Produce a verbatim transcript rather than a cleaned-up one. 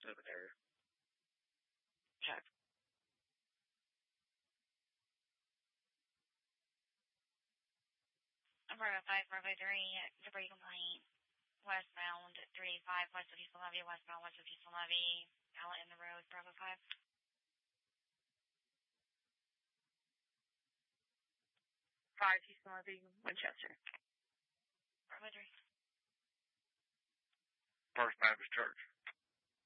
over there. Check. Bravo five, Bravo three, debris complaint, westbound, three eighty-five, west of East Levy, westbound, west of East Levy, pallet in the road, Bravo five. five, Houston Levy, Winchester. Bravo three. First Baptist Church.